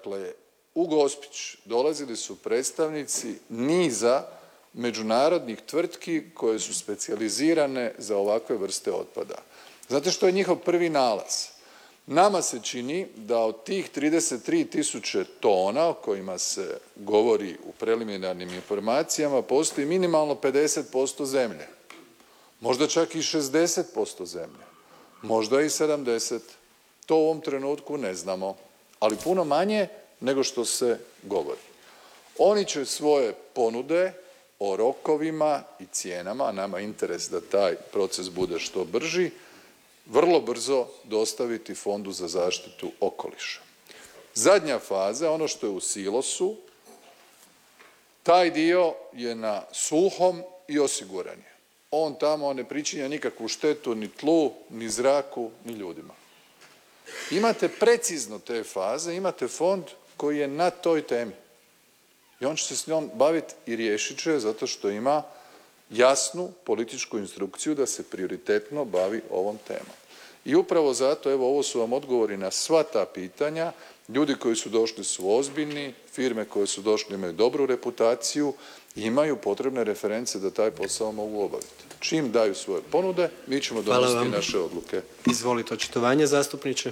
Dakle, u Gospić dolazili su predstavnici niza međunarodnih tvrtki koje su specijalizirane za ovakve vrste otpada. Znate što je njihov prvi nalaz? Nama se čini da od tih 33.000 tona o kojima se govori u preliminarnim informacijama postoji minimalno 50% zemlje, možda čak i 60% zemlje, možda i 70%. To u ovom trenutku ne znamo, ali puno manje nego što se govori. Oni će svoje ponude o rokovima i cijenama, a nama je interes da taj proces bude što brži, vrlo brzo dostaviti Fondu za zaštitu okoliša. Zadnja faza, ono što je u silosu, taj dio je na suhom i osiguran je. On tamo ne pričinja nikakvu štetu ni tlu, ni zraku, ni ljudima. Imate precizno te faze, imate fond koji je na toj temi i on će se s njom baviti i riješit će zato što ima jasnu političku instrukciju da se prioritetno bavi ovom temom. I upravo zato, evo ovo su vam odgovori na sva ta pitanja. Ljudi koji su došli su ozbiljni, firme koje su došle imaju dobru reputaciju i imaju potrebne reference da taj posao mogu obaviti. Čim daju svoje ponude, mi ćemo donositi naše odluke. Izvolite očitovanje, zastupniče.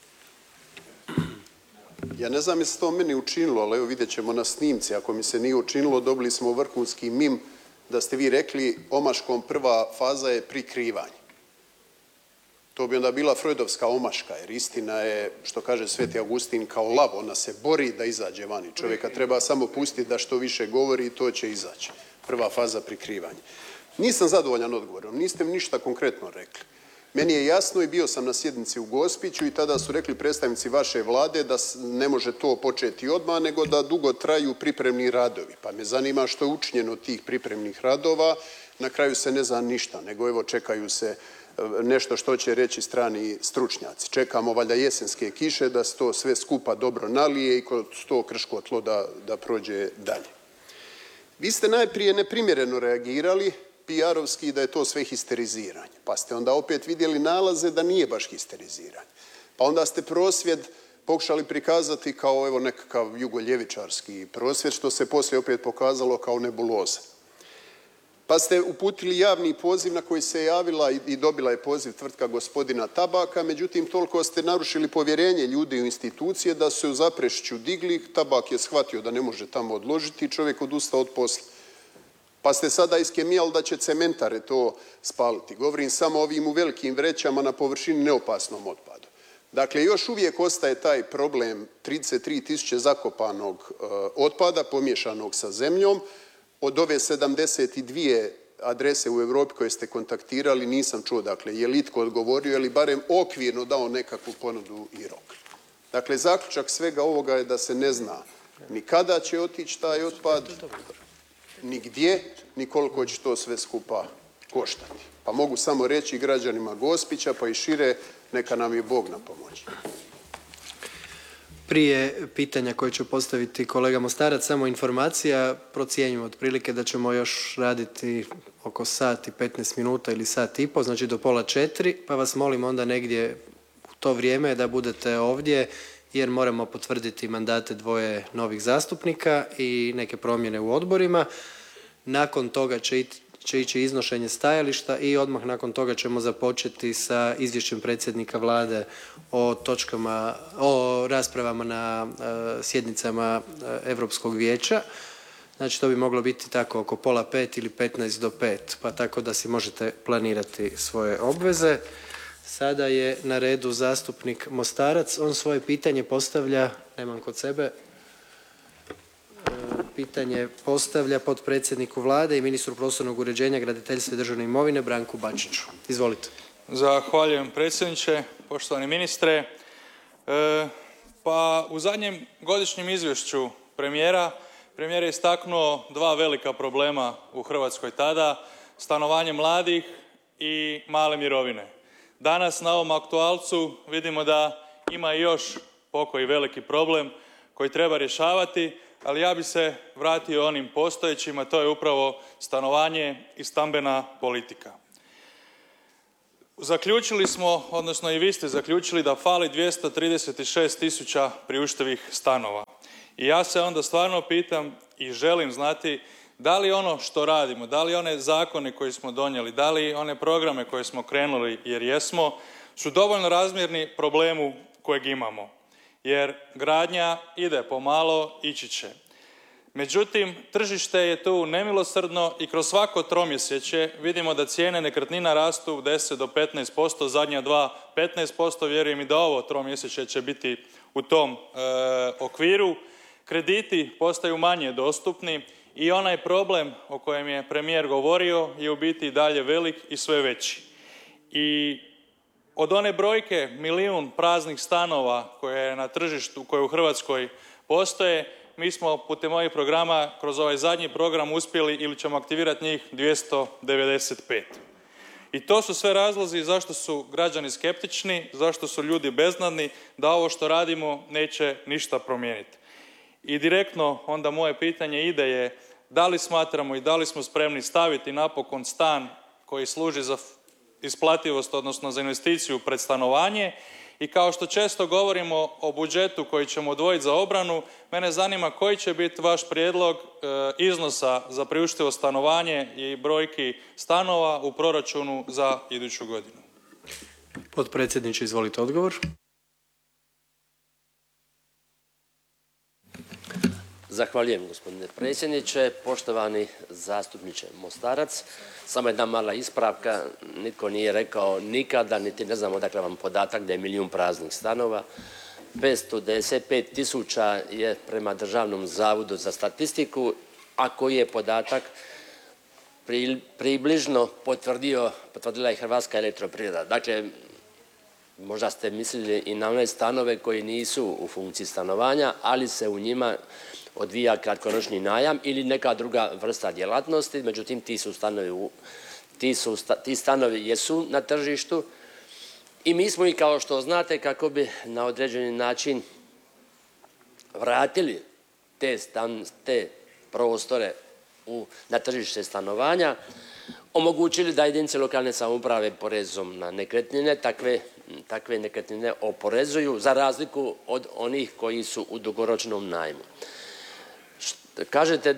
Ja ne znam je se to meni učinilo, ali evo vidjet ćemo na snimci. Ako mi se nije učinilo, dobili smo vrhunski mim da ste vi rekli omaškom prva faza je prikrivanje. To bi onda bila freudovska omaška, jer istina je, što kaže Sveti Augustin, kao lav, ona se bori da izađe vani. Čovjeka treba samo pustiti da što više govori i to će izaći. Prva faza prikrivanja. Nisam zadovoljan odgovorom, niste mi ništa konkretno rekli. Meni je jasno i bio sam na sjednici u Gospiću i tada su rekli predstavnici vaše vlade da ne može to početi odmah, nego da dugo traju pripremni radovi. Pa me zanima što je učinjeno od tih pripremnih radova. Na kraju se ne zna ništa, nego evo čekaju se nešto što će reći strani stručnjaci. Čekamo valjda jesenske kiše da se to sve skupa dobro nalije i kod to krško tlo da prođe dalje. Vi ste najprije neprimjereno reagirali, PR-ovski, da je to sve histeriziranje. Pa ste onda opet vidjeli nalaze da nije baš histeriziranje. Pa onda ste prosvjed pokušali prikazati kao evo nekakav jugoljevičarski prosvjed, što se poslije opet pokazalo kao nebuloza. Pa ste uputili javni poziv na koji se javila i dobila je poziv tvrtka gospodina Tabaka, međutim toliko ste narušili povjerenje ljudi u institucije da su se u Zaprešiću digli, Tabak je shvatio da ne može tamo odložiti i čovjek odustao od posla. Pa ste sada iskemijali da će cementare to spaliti. Govorim samo ovim u velikim vrećama na površini neopasnom otpadu. Dakle, još uvijek ostaje taj problem 33.000 zakopanog otpada pomiješanog sa zemljom. Od ove 72 adrese u Europi koje ste kontaktirali nisam čuo, dakle, je li itko odgovorio ili barem okvirno dao nekakvu ponudu i rok. Dakle, zaključak svega ovoga je da se ne zna ni kada će otići taj otpad, ni gdje, ni koliko će to sve skupa koštati. Pa mogu samo reći građanima Gospića, pa i šire, neka nam je Bog na pomoći. Prije pitanja koje ću postaviti kolega Mostarac, samo informacija, procjenjujemo otprilike da ćemo još raditi oko sat i 15 minuta ili sat i pol, znači do 3:30, pa vas molim onda negdje u to vrijeme da budete ovdje jer moramo potvrditi mandate dvoje novih zastupnika i neke promjene u odborima. Nakon toga će ići iznošenje stajališta i odmah nakon toga ćemo započeti sa izvješćem predsjednika Vlade o točkama, o raspravama na sjednicama Europskog vijeća. Znači to bi moglo biti tako oko 4:30 ili 4:45, pa tako da si možete planirati svoje obveze. Sada je na redu zastupnik Mostarac. On svoje pitanje postavlja, nemam kod sebe, pitanje postavlja potpredsjedniku Vlade i ministru prostornog uređenja, graditeljstva i državne imovine Branku Bačiću. Izvolite. Zahvaljujem predsjedniče, poštovani ministre. Pa u zadnjem godišnjem izvješću premijer je istaknuo dva velika problema u Hrvatskoj tada, stanovanje mladih i male mirovine. Danas na ovom aktualcu vidimo da ima još pokoji veliki problem koji treba rješavati, ali ja bih se vratio onim postojećima, to je upravo stanovanje i stambena politika. Zaključili smo, odnosno i vi ste zaključili da fali 236 tisuća priuštivih stanova. I ja se onda stvarno pitam i želim znati da li ono što radimo, da li one zakone koje smo donijeli, da li one programe koje smo krenuli, jer jesmo, su dovoljno razmjerni problemu kojeg imamo. Jer gradnja ide pomalo, ići će. Međutim, tržište je tu nemilosrdno i kroz svako tromjesečje vidimo da cijene nekretnina rastu 10 do 15%, zadnja dva 15%, vjerujem i da ovo tromjesečje će biti u tom okviru. Krediti postaju manje dostupni i onaj problem o kojem je premijer govorio je u biti dalje velik i sve veći. I od one brojke 1 milijun praznih stanova koje je na tržištu, koje u Hrvatskoj postoje, mi smo putem ovih programa, kroz ovaj zadnji program uspjeli ili ćemo aktivirati njih 295. I to su sve razlozi zašto su građani skeptični, zašto su ljudi beznadni, da ovo što radimo neće ništa promijeniti. I direktno onda moje pitanje ide je da li smatramo i da li smo spremni staviti napokon stan koji služi za isplativost, odnosno za investiciju pred stanovanje. I kao što često govorimo o budžetu koji ćemo odvojiti za obranu, mene zanima koji će biti vaš prijedlog iznosa za priuštivo stanovanje i brojki stanova u proračunu za iduću godinu. Potpredsjedniče, izvolite odgovor. Zahvaljujem, gospodine predsjedniče. Poštovani zastupniče Mostarac, samo jedna mala ispravka. Nitko nije rekao nikada, niti ne znamo odakle vam podatak da je 1 milijun praznih stanova. 595 tisuća je prema Državnom zavodu za statistiku, a koji je podatak približno potvrdila i Hrvatska elektroprivreda. Dakle, možda ste mislili i na one stanove koji nisu u funkciji stanovanja, ali se u njima odvija kratkoročni najam ili neka druga vrsta djelatnosti, međutim ti stanovi jesu na tržištu i mi smo i kao što znate kako bi na određeni način vratili te prostore na tržište stanovanja, omogućili da jedinice lokalne samouprave porezom na nekretnine takve nekretnine oporezuju za razliku od onih koji su u dugoročnom najmu. Kažete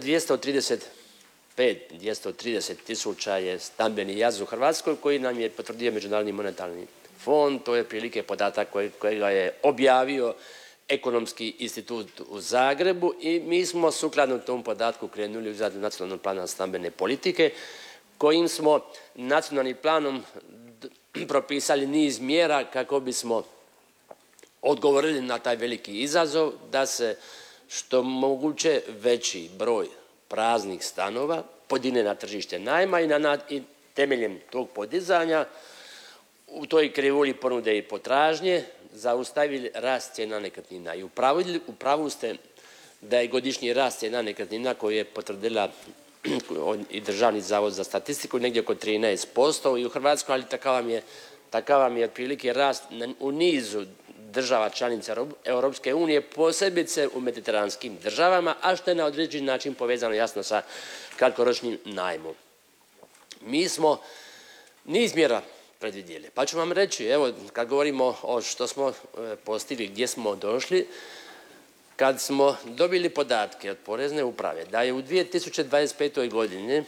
230 tisuća je stambeni jaz u Hrvatskoj koji nam je potvrdio Međunarodni monetarni fond. To je prilike podatak kojega je objavio Ekonomski institut u Zagrebu i mi smo sukladno tom podatku krenuli u izradu nacionalnog plana stambene politike kojim smo nacionalnim planom propisali niz mjera kako bismo odgovorili na taj veliki izazov da se što moguće veći broj praznih stanova podigne na tržište najma i temeljem tog podizanja u toj krivulji ponude i potražnje zaustavili rast cijena nekretnina. I u pravu ste da je godišnji rast cijena nekretnina koji je potvrdila i Državni zavod za statistiku negdje oko 13% i u Hrvatskoj, ali takav vam je otprilike rast u nizu država članica Europske unije, posebice u mediteranskim državama, a što je na određeni način povezano jasno sa kratkoročnim najmom. Mi smo niz mjera predvidjeli, pa ću vam reći, evo kad govorimo o što smo postigli, gdje smo došli, kad smo dobili podatke od Porezne uprave da je u 2025. godini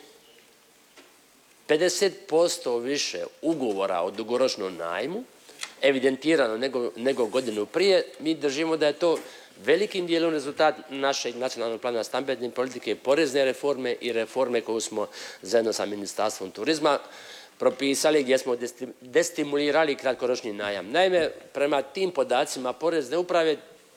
50% više ugovora o dugoročnom najmu evidentirano nego godinu prije, mi držimo da je to velikim dijelom rezultat našeg nacionalnog plana stambene politike, porezne reforme i reforme koju smo zajedno sa Ministarstvom turizma propisali gdje smo destimulirali kratkoročni najam. Naime, prema tim podacima Porezne uprave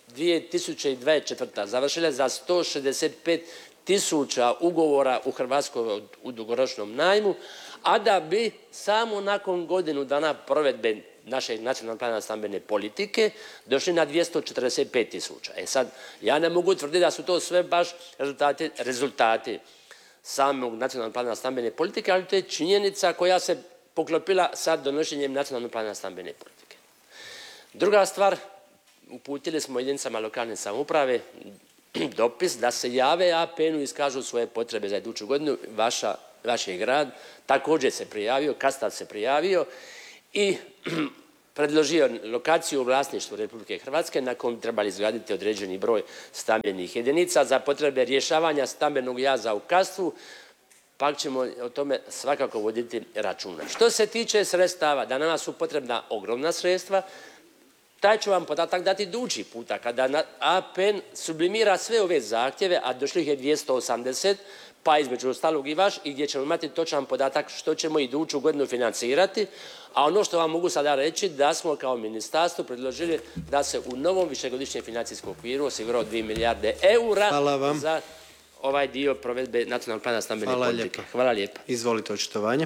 2024. završila je za 165 tisuća ugovora u Hrvatskoj u dugoročnom najmu, a da bi samo nakon godinu dana provedbe našeg nacionalnog plana stambene politike došli na 245 tisuća. Sad, ja ne mogu tvrditi da su to sve baš rezultati samog nacionalnog plana stambene politike, ali to je činjenica koja se poklopila sa donošenjem nacionalnog plana stambene politike. Druga stvar, uputili smo jedinicama lokalne samouprave dopis da se jave APN-u i iskažu svoje potrebe za iduću godinu. Vaš je grad također se prijavio, Kastav se prijavio i predložio lokaciju u vlasništvu Republike Hrvatske na kojem bi trebali izgraditi određeni broj stambenih jedinica za potrebe rješavanja stambenog jaza u Kastvu, pak ćemo o tome svakako voditi računa. Što se tiče sredstava, da nama su potrebna ogromna sredstva, taj ću vam podatak dati idući puta kada APN sublimira sve ove zahtjeve, a došli ih je 280, pa između ostalog i vaš, i gdje ćemo imati točan podatak što ćemo iduću godinu financirati. A ono što vam mogu sada reći da smo kao ministarstvo predložili da se u novom višegodišnjem financijskom okviru osigurao 2 milijarde eura za ovaj dio provedbe nacionalnog plana stambene politike. Hvala lijepa. Izvolite očitovanje.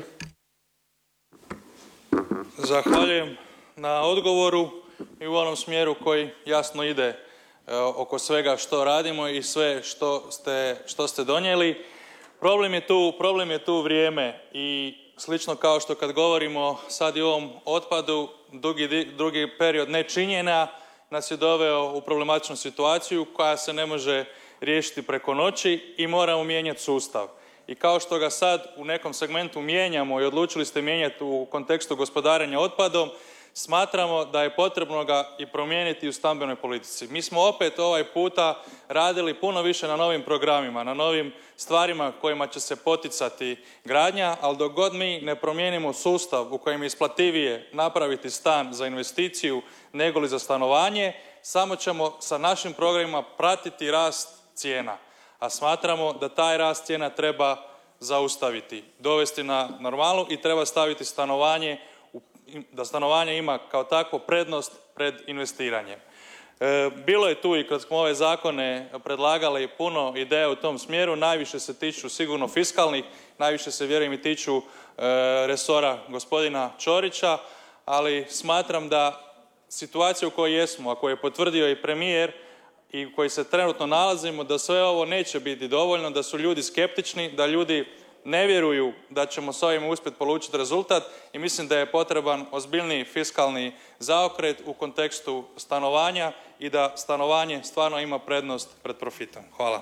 Zahvaljujem na odgovoru i u onom smjeru koji jasno ide oko svega što radimo i sve što ste donijeli. Problem je tu vrijeme i slično kao što kad govorimo sad i o ovom otpadu, dugi period nečinjenja nas je doveo u problematičnu situaciju koja se ne može riješiti preko noći i moramo mijenjati sustav. I kao što ga sad u nekom segmentu mijenjamo i odlučili ste mijenjati u kontekstu gospodarenja otpadom, smatramo da je potrebno ga i promijeniti u stambenoj politici. Mi smo opet ovaj puta radili puno više na novim programima, na novim stvarima kojima će se poticati gradnja, ali dok god mi ne promijenimo sustav u kojem je isplativije napraviti stan za investiciju nego li za stanovanje, samo ćemo sa našim programima pratiti rast cijena. A smatramo da taj rast cijena treba zaustaviti, dovesti na normalu i treba staviti stanovanje, da stanovanje ima kao takvo prednost pred investiranjem. Bilo je tu i kad smo ove zakone predlagali puno ideja u tom smjeru, najviše se tiču sigurno fiskalnih, najviše se vjerujem i tiču resora gospodina Ćorića, ali smatram da situacija u kojoj jesmo, a koju je potvrdio i premijer i u kojoj se trenutno nalazimo, da sve ovo neće biti dovoljno, da su ljudi skeptični, da ljudi ne vjeruju da ćemo s ovim uspjeti polučiti rezultat i mislim da je potreban ozbiljniji fiskalni zaokret u kontekstu stanovanja i da stanovanje stvarno ima prednost pred profitom. Hvala.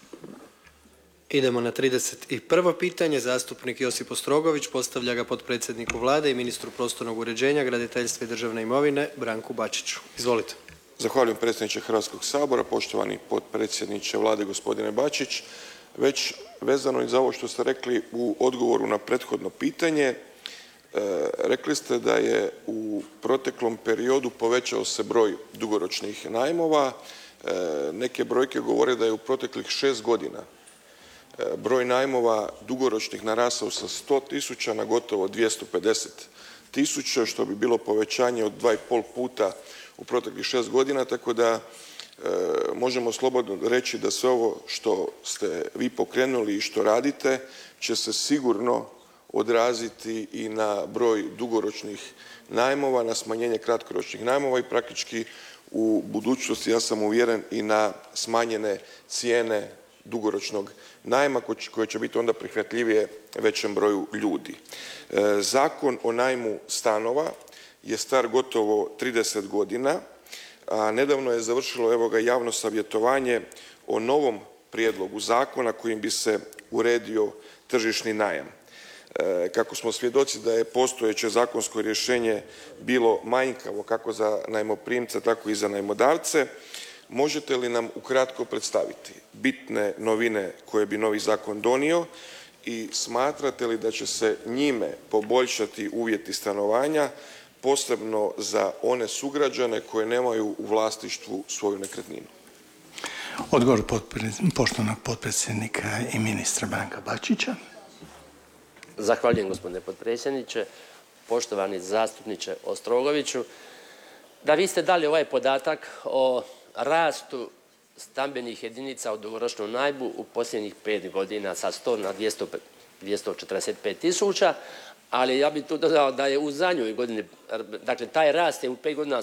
Idemo na 31. pitanje. Zastupnik Josip Ostrogović postavlja ga potpredsjedniku Vlade i ministru prostornog uređenja, graditeljstva i državne imovine Branku Bačiću. Izvolite. Zahvaljujem predsjedniče Hrvatskog sabora, poštovani potpredsjedniče Vlade gospodine Bačić. Već vezano i za ovo što ste rekli u odgovoru na prethodno pitanje, rekli ste da je u proteklom periodu povećao se broj dugoročnih najmova. Neke brojke govore da je u proteklih 6 godina broj najmova dugoročnih narasao sa 100.000 na gotovo 250.000, što bi bilo povećanje od 2,5 puta u proteklih 6 godina, tako da možemo slobodno reći da sve ovo što ste vi pokrenuli i što radite će se sigurno odraziti i na broj dugoročnih najmova, na smanjenje kratkoročnih najmova i praktički u budućnosti, ja sam uvjeren, i na smanjene cijene dugoročnog najma koje će biti onda prihvatljivije većem broju ljudi. Zakon o najmu stanova je star gotovo 30 godina, a nedavno je završilo evo ga javno savjetovanje o novom prijedlogu zakona kojim bi se uredio tržišni najam. Kako smo svjedoci da je postojeće zakonsko rješenje bilo manjkavo kako za najmoprimce tako i za najmodavce, možete li nam ukratko predstaviti bitne novine koje bi novi zakon donio i smatrate li da će se njime poboljšati uvjeti stanovanja, posebno za one sugrađane koje nemaju u vlasništvu svoju nekretninu? Odgovor poštovanog potpredsjednika i ministra Branka Bačića. Zahvaljujem gospodine potpredsjedniče. Poštovani zastupniče Ostrogoviću, da vi ste dali ovaj podatak o rastu stambenih jedinica u dugoročnom najmu u posljednjih 5 godina sa 100 na 245.000, ali ja bih tu dodao da je u zadnjoj godini, dakle taj rast je u 5 godina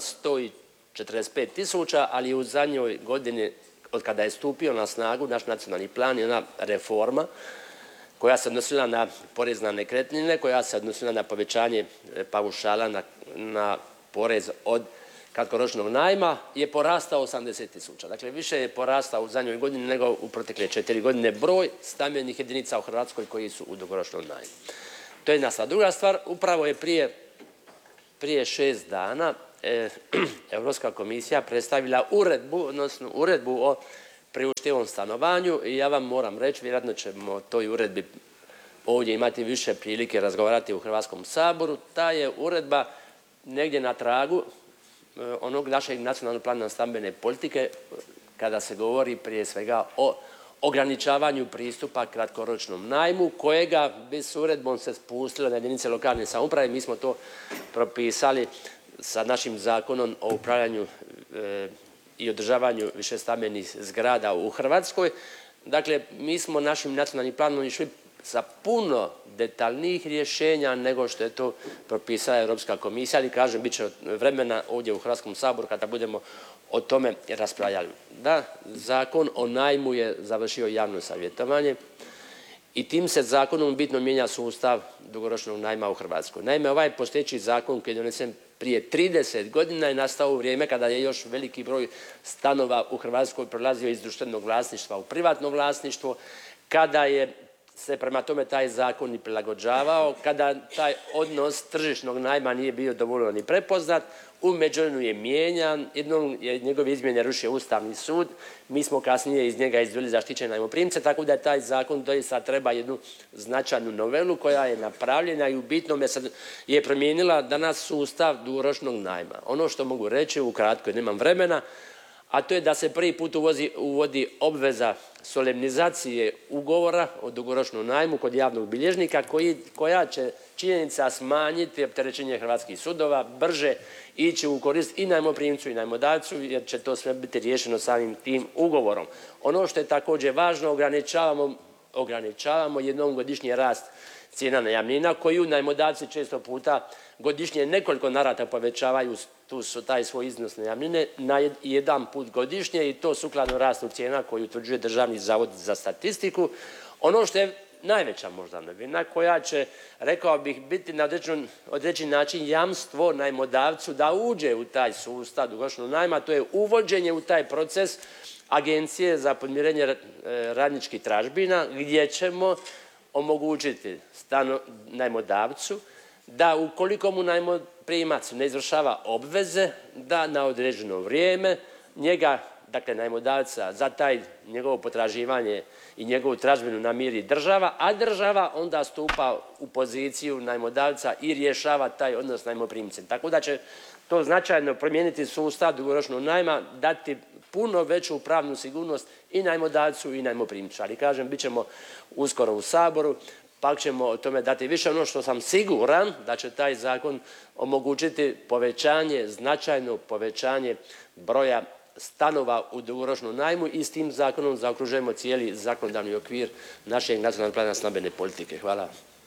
145.000, ali u zadnjoj godini od kada je stupio na snagu naš nacionalni plan i ona reforma koja se odnosila na porez na nekretnine, koja se odnosila na povećanje paušala na porez od kratkoročnog najma, je porastao 80.000. Dakle, više je porastao u zadnjoj godini nego u protekle 4 godine broj stambenih jedinica u Hrvatskoj koji su u dugoročnom najmu. To je jedna stvar. Druga stvar, upravo je prije prije 6 dana Europska komisija predstavila uredbu o priuštivom stanovanju i ja vam moram reći, vjerojatno ćemo o toj uredbi ovdje imati više prilike razgovarati u Hrvatskom saboru. Ta je uredba negdje na tragu onog našeg nacionalnog plana stambene politike kada se govori prije svega o ograničavanju pristupa kratkoročnom najmu kojega bi s uredbom se spustilo na jedinice lokalne samouprave. Mi smo to propisali sa našim Zakonom o upravljanju i održavanju višestambenih zgrada u Hrvatskoj. Dakle, mi smo našim nacionalnim planom išli sa puno detaljnijih rješenja nego što je to propisala Europska komisija, ali kažem, bit će vremena ovdje u Hrvatskom saboru kada budemo o tome raspravljali. Da, Zakon o najmu je završio javno savjetovanje i tim se zakonom bitno mijenja sustav dugoročnog najma u Hrvatskoj. Naime, ovaj postojeći zakon koji je donesen prije 30 godina je nastao u vrijeme kada je još veliki broj stanova u Hrvatskoj prelazio iz društvenog vlasništva u privatno vlasništvo, kada je se prema tome taj zakon i prilagođavao, kada taj odnos tržišnog najma nije bio dovoljno ni prepoznat, u međuvremenu je mijenjan, jednom je njegove izmjene rušio Ustavni sud, mi smo kasnije iz njega izdvojili zaštićene najmoprimce, tako da je taj zakon doista treba jednu značajnu novelu koja je napravljena i u bitnome je promijenila danas sustav dugoročnog najma. Ono što mogu reći ukratko, jer nemam vremena, a to je da se prvi put uvodi obveza solemnizacije ugovora o dugoročnom najmu kod javnog bilježnika koja će činjenica smanjiti opterećenje hrvatskih sudova, brže ići u korist i najmoprimcu i najmodavcu jer će to sve biti riješeno samim tim ugovorom. Ono što je također važno, ograničavamo jednom godišnji rast cijena najamnina koju najmodavci često puta godišnje nekoliko navrata povećavaju taj svoj iznos najamnine na jedan put godišnje i to sukladno rastu cijena koju utvrđuje Državni zavod za statistiku. Ono što je najveća možda novina koja će, rekao bih, biti na određeni način jamstvo najmodavcu da uđe u taj sustav dugoročnog najma, to je uvođenje u taj proces Agencije za podmirenje radničkih tražbina gdje ćemo omogućiti najmodavcu da ukoliko mu najmoprimac ne izvršava obveze da na određeno vrijeme njega, dakle najmodavca, za taj njegovo potraživanje i njegovu tražbinu namiri država, a država onda stupa u poziciju najmodavca i rješava taj odnos najmoprimcem. Tako da će to značajno promijeniti sustav dugoročnog najma, dati puno veću pravnu sigurnost i najmodavcu i najmoprimcu. Ali kažem, bit ćemo uskoro u Saboru, pa ćemo o tome dati više. Ono što sam siguran da će taj zakon omogućiti povećanje, značajno povećanje broja stanova u dugoročnom najmu i s tim zakonom zaokružujemo cijeli zakonodavni okvir našeg nacionalnog plana stambene politike. Hvala.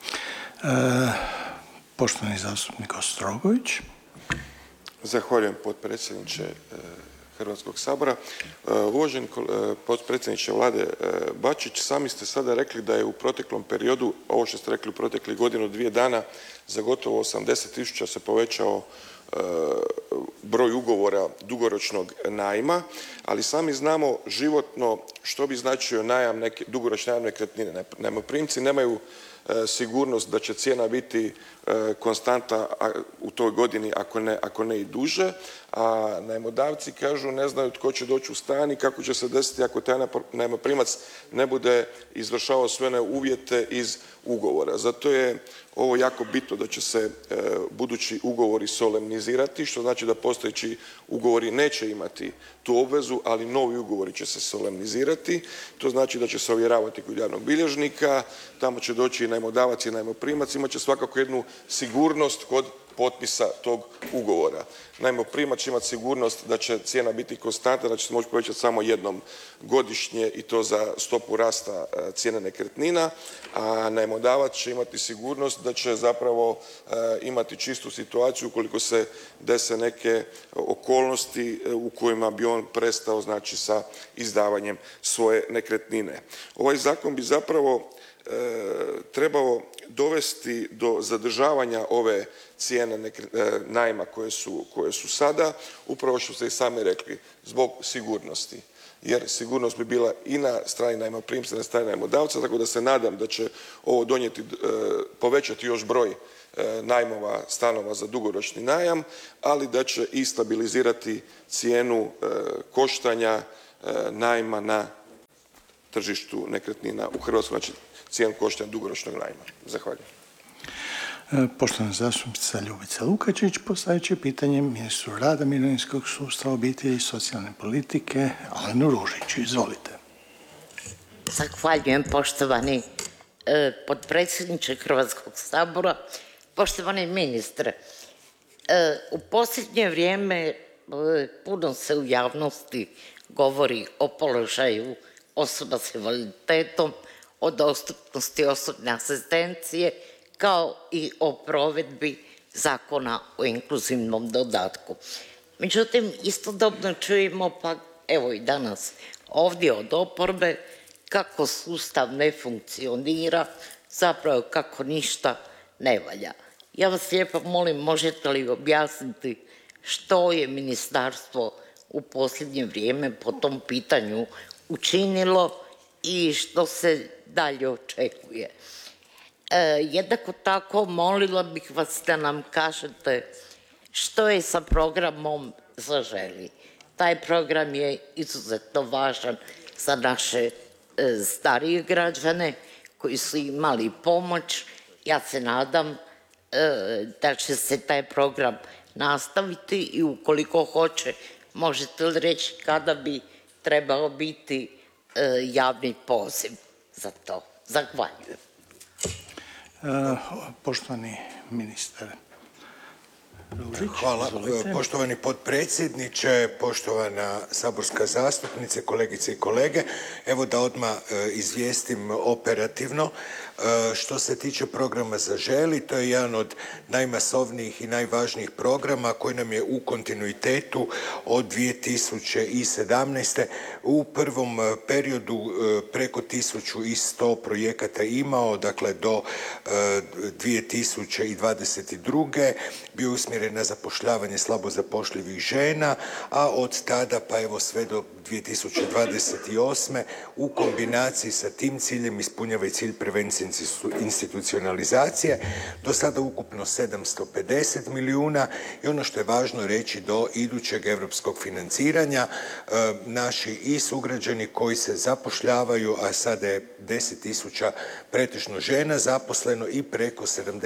Poštovani zastupnik Ostrogović. Zahvaljujem potpredsjedniče Hrvatskog sabora. Uvaženi potpredsjedniče Vlade Bačić, sami ste sada rekli da je u proteklom periodu, ovo što ste rekli u proteklih godinu, 2 dana, za gotovo 80.000 se povećao broj ugovora dugoročnog najma, ali sami znamo životno što bi značio najam dugoročni najam nekretnine. Najmoprimci nemaju sigurnost da će cijena biti konstanta u toj godini ako ne i duže, a najmodavci kažu ne znaju tko će doći u stan i kako će se desiti ako taj najmoprimac ne bude izvršavao sve one uvjete iz ugovora. Zato je ovo jako bitno da će se budući ugovori solemnizirati, što znači da postojeći ugovori neće imati tu obvezu, ali novi ugovori će se solemnizirati. To znači da će se ovjeravati kod javnog bilježnika, tamo će doći i najmodavac i najmoprimac, imat će svakako jednu sigurnost kod potpisa tog ugovora. Najmoprimac će imati sigurnost da će cijena biti konstantna, da će se moći povećati samo jednom godišnje i to za stopu rasta cijene nekretnina, a najmodavac će imati sigurnost da će zapravo imati čistu situaciju ukoliko se dese neke okolnosti u kojima bi on prestao znači sa izdavanjem svoje nekretnine. Ovaj zakon bi zapravo trebao dovesti do zadržavanja ove cijene najma koje su sada, upravo što ste i sami rekli, zbog sigurnosti. jer sigurnost bi bila i na strani najmoprimca i na strani najmodavca, tako da se nadam da će ovo donijeti, povećati još broj najmova stanova za dugoročni najam, ali da će i stabilizirati cijenu koštanja najma na tržištu nekretnina u Hrvatskoj, znači cijenu koštanja dugoročnog najma. Zahvaljujem. Poštovana zastupnica Ljubica Lukačić postavit će pitanje ministru rada, mirovinskog sustava, obitelji i socijalne politike Alenu Ružiću. Izvolite. Zahvaljujem poštovani potpredsjedniče Hrvatskog sabora, poštovani ministre. U posljednje vrijeme puno se u javnosti govori o položaju osoba s invaliditetom, o dostupnosti osobne asistencije, kao i o provedbi Zakona o inkluzivnom dodatku. Međutim, istodobno čujemo, pa evo i danas ovdje od oporbe, kako sustav ne funkcionira, zapravo kako ništa ne valja. Ja vas lijepo molim, možete li objasniti što je ministarstvo u posljednje vrijeme po tom pitanju učinilo i što se dalje očekuje. Jednako tako molila bih vas da nam kažete što je sa programom Zaželi. Taj program je izuzetno važan za naše starije građane koji su imali pomoć. Ja se nadam da će se taj program nastaviti i ukoliko hoće, možete li reći kada bi trebao biti javni poziv za to? Zahvaljujem. Poštovani ministar Ružić, hvala. izvolite. Poštovani potpredsjedniče, poštovana saborska zastupnice, kolegice i kolege. Evo da odmah izvijestim operativno. Što se tiče programa Zaželi, to je jedan od najmasovnijih i najvažnijih programa koji nam je u kontinuitetu od 2017. U prvom periodu preko 1100 projekata imao, dakle do 2022. bio usmjeren na zapošljavanje slabo zapošljivih žena, a od tada pa evo sve do 2028. u kombinaciji sa tim ciljem ispunjava i cilj prevencije institucionalizacije. Do sada ukupno 750 milijuna i ono što je važno reći do idućeg europskog financiranja naši i sugrađani koji se zapošljavaju, a sada je 10.000 pretežno žena zaposleno i preko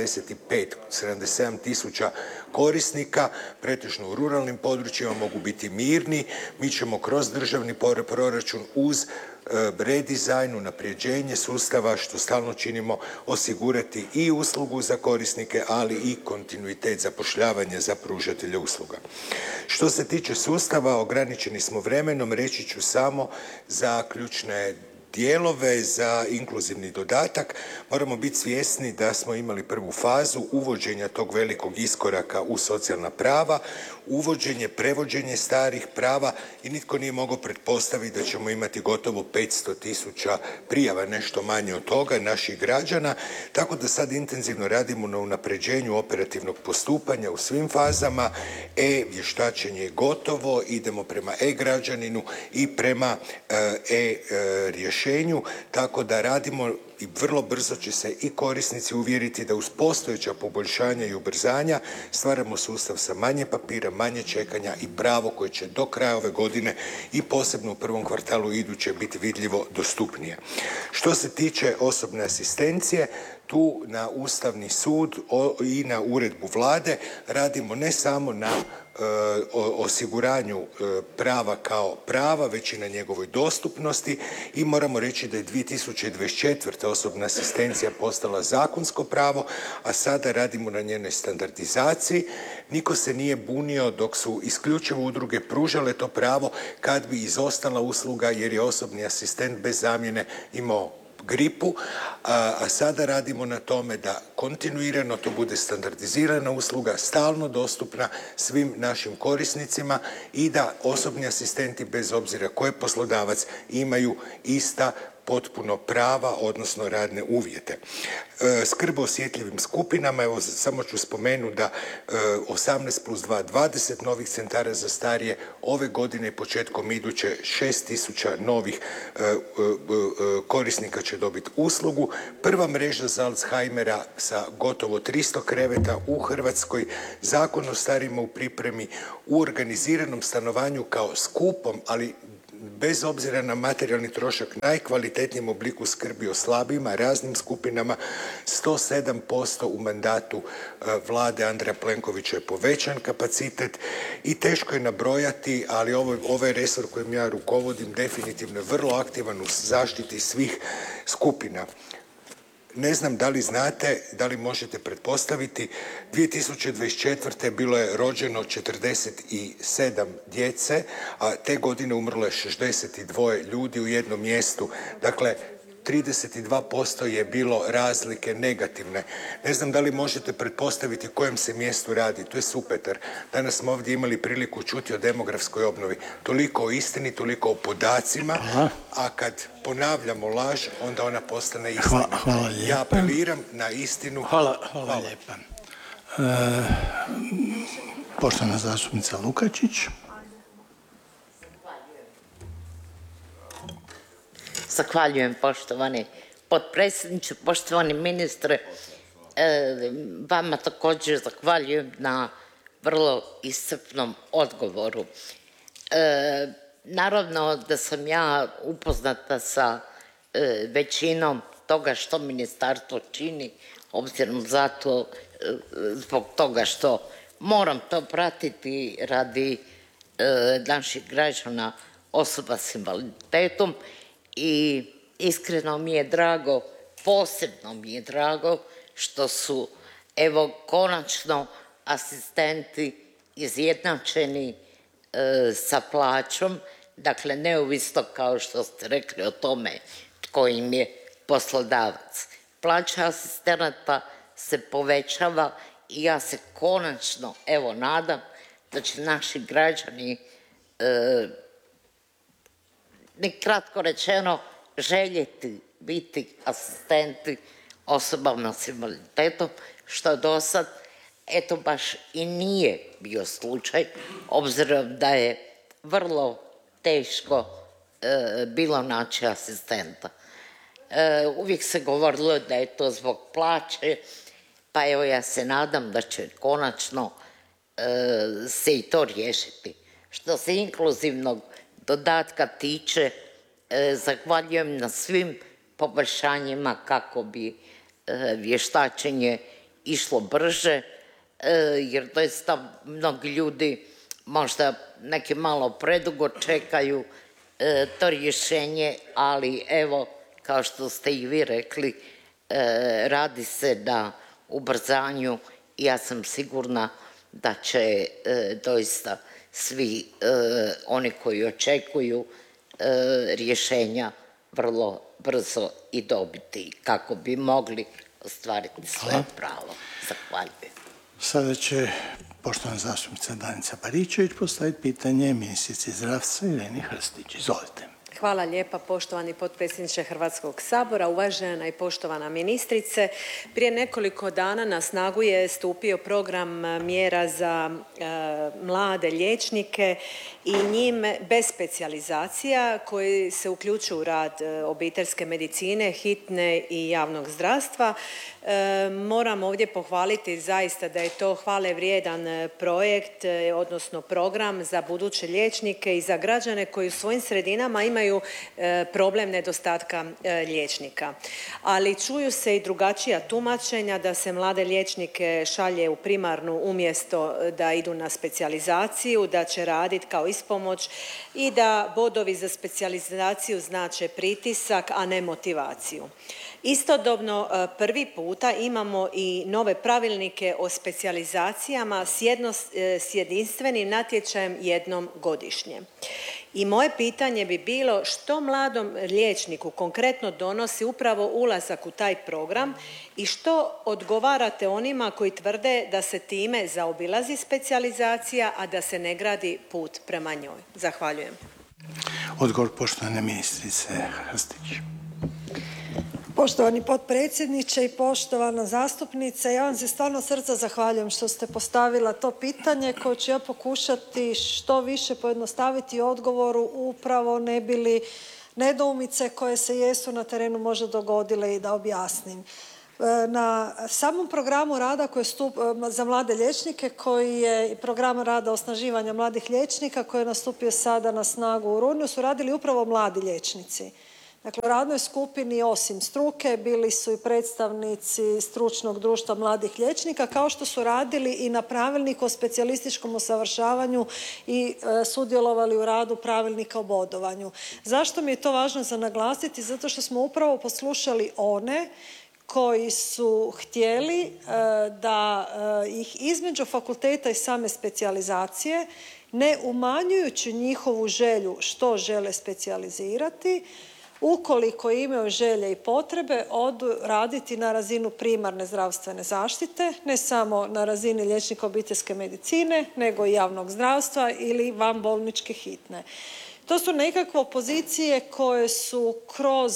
77.000 korisnika, pretežno u ruralnim područjima, mogu biti mirni. Mi ćemo kroz državni proračun uz redizajn, unapređenje sustava, što stalno činimo, osigurati i uslugu za korisnike, ali i kontinuitet zapošljavanja za pružatelje usluga. Što se tiče sustava, ograničeni smo vremenom, reći ću samo za ključne dijelove za inkluzivni dodatak. Moramo biti svjesni da smo imali prvu fazu uvođenja tog velikog iskoraka u socijalna prava, uvođenje, prevođenje starih prava i nitko nije mogao pretpostaviti da ćemo imati gotovo 500.000 prijava, nešto manje od toga, naših građana, tako da sad intenzivno radimo na unapređenju operativnog postupanja u svim fazama. E-vještačenje je gotovo, idemo prema e-građaninu i prema e-rješenju, tako da radimo i vrlo brzo će se i korisnici uvjeriti da uz postojeća poboljšanja i ubrzanja stvaramo sustav sa manje papira, manje čekanja i pravo koje će do kraja ove godine i posebno u prvom kvartalu iduće biti vidljivo dostupnije. Što se tiče osobne asistencije, tu na Ustavni sud i na uredbu Vlade radimo ne samo na osiguranju prava kao prava, već i na njegovoj dostupnosti i moramo reći da je 2024. osobna asistencija postala zakonsko pravo, a sada radimo na njenoj standardizaciji. Niko se nije bunio dok su isključivo udruge pružale to pravo kad bi izostala usluga jer je osobni asistent bez zamjene imao gripu, a sada radimo na tome da kontinuirano to bude standardizirana usluga, stalno dostupna svim našim korisnicima i da osobni asistenti, bez obzira ko je poslodavac, imaju ista potpuno prava, odnosno radne uvjete. Skrb o osjetljivim skupinama, evo samo ću spomenuti da 18+2, 20 novih centara za starije, ove godine i početkom iduće 6.000 novih korisnika će dobiti uslugu. Prva mreža za Alzheimera sa gotovo 300 kreveta u Hrvatskoj, Zakon o starijima u pripremi, u organiziranom stanovanju kao skupom, ali bez obzira na materijalni trošak, najkvalitetnijem obliku skrbi o slabijima, raznim skupinama. 107% u mandatu vlade Andreja Plenkovića je povećan kapacitet i teško je nabrojati, ali ovaj resor kojim ja rukovodim definitivno je vrlo aktivan u zaštiti svih skupina. Ne znam da li znate, da li možete pretpostaviti, 2024. bilo je rođeno 47 djece, a te godine umrlo je 62 ljudi u jednom mjestu. Dakle, 32% je bilo razlike negativne. Ne znam da li možete pretpostaviti o kojem se mjestu radi. To je Supetar. Danas smo ovdje imali priliku čuti o demografskoj obnovi. Toliko o istini, toliko o podacima, a kad ponavljamo laž, onda ona postane istina. Hvala lijepa. Ja apeliram na istinu. Hvala lijepa. Poštovana zastupnica Lukačić. Zahvaljujem poštovani potpredsjedniče, poštovani ministre. Vama također zahvaljujem na vrlo iscrpnom odgovoru. Naravno da sam ja upoznata sa većinom toga što ministarstvo čini, obzirom zbog toga što moram to pratiti radi naših građana, osoba s invaliditetom. I iskreno mi je drago, posebno mi je drago što su evo konačno asistenti izjednačeni sa plaćom, dakle neovisno kao što ste rekli o tome tko im je poslodavac. Plaća asistenata se povećava i ja se konačno evo nadam da će naši građani kratko rečeno željeti biti asistenti osobama s invaliditetom, što do sad eto baš i nije bio slučaj, obzirom da je vrlo teško bilo naći asistenta. Uvijek se govorilo da je to zbog plaće, pa evo ja se nadam da će konačno se i to riješiti. Što se inkluzivnog dodatka tiče, zahvaljujem na svim poboljšanjima kako bi vještačenje išlo brže, jer doista mnogi ljudi možda neki malo predugo čekaju to rješenje, ali evo kao što ste i vi rekli, radi se na ubrzanju i ja sam sigurna da će doista svi oni koji očekuju rješenja vrlo brzo i dobiti kako bi mogli ostvariti svoje pravo. Zahvaljujem. Sada će poštovana zastupnica Danica Baričević postaviti pitanje ministrici zdravstva Ireni Hrstić. Izvolite. Hvala lijepa poštovani potpredsjedniče Hrvatskog sabora, uvažena i poštovana ministrice. Prije nekoliko dana na snagu je stupio program mjera za mlade liječnike i njime bez specijalizacija koji se uključuju u rad obiteljske medicine, hitne i javnog zdravstva. Moram ovdje pohvaliti zaista da je to hvale vrijedan projekt, odnosno program za buduće liječnike i za građane koji u svojim sredinama imaju problem nedostatka liječnika. Ali čuju se i drugačija tumačenja da se mlade liječnike šalje u primarnu umjesto da idu na specijalizaciju, da će raditi kao ispomoć i da bodovi za specijalizaciju znače pritisak, a ne motivaciju. Istodobno prvi puta imamo i nove pravilnike o specijalizacijama s jedinstvenim natječajem jednom godišnje. I moje pitanje bi bilo što mladom liječniku konkretno donosi upravo ulazak u taj program i što odgovarate onima koji tvrde da se time zaobilazi specijalizacija, a da se ne gradi put prema njoj? Zahvaljujem. Odgovor poštovane ministrice Hrstić. Poštovani potpredsjedniče i poštovana zastupnice, ja vam se stvarno od srca zahvaljujem što ste postavila to pitanje koje ću ja pokušati što više pojednostaviti odgovoru upravo ne bi li nedoumice koje se jesu na terenu možda dogodile i da objasnim. Na samom programu rada za mlade liječnike koji je program rada osnaživanja mladih liječnika koji je nastupio sada na snagu u rujnu su radili upravo mladi liječnici. Dakle, u radnoj skupini osim struke bili su i predstavnici stručnog društva mladih liječnika kao što su radili i na pravilniku o specijalističkom usavršavanju i sudjelovali u radu pravilnika o bodovanju. Zašto mi je to važno za naglasiti? Zato što smo upravo poslušali one koji su htjeli da ih između fakulteta i same specijalizacije ne umanjujući njihovu želju što žele specijalizirati, ukoliko imaju želje i potrebe, odu raditi na razinu primarne zdravstvene zaštite, ne samo na razini liječnika obiteljske medicine, nego i javnog zdravstva ili vanbolničke hitne. To su nekakve pozicije koje su kroz,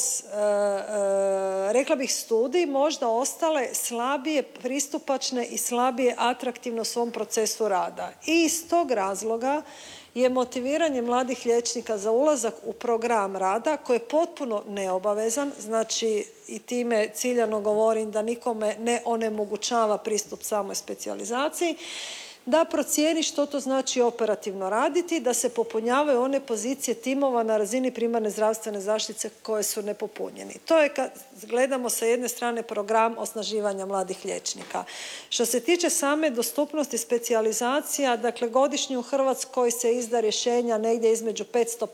rekla bih, studij možda ostale slabije pristupačne i slabije atraktivne u svom procesu rada. I iz tog razloga je motiviranje mladih liječnika za ulazak u program rada koji je potpuno neobavezan, znači i time ciljano govorim da nikome ne onemogućava pristup samoj specijalizaciji, da procijeni što to znači operativno raditi, da se popunjavaju one pozicije timova na razini primarne zdravstvene zaštite koje su nepopunjeni. To je kad gledamo sa jedne strane program osnaživanja mladih liječnika. Što se tiče same dostupnosti specijalizacija, dakle godišnje u Hrvatskoj se izda rješenja negdje između 550,